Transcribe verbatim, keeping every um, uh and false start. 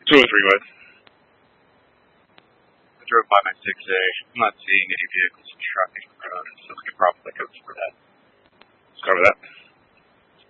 two oh three West. I drove by my six A. I'm not seeing any vehicles and trucking on the road. It's looking probably like a